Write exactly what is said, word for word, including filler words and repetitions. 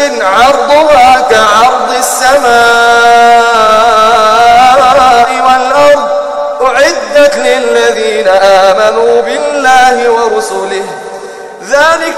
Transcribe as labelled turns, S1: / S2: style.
S1: عرضها كعرض السماء والأرض أعدت للذين آمنوا بالله ورسله ذلك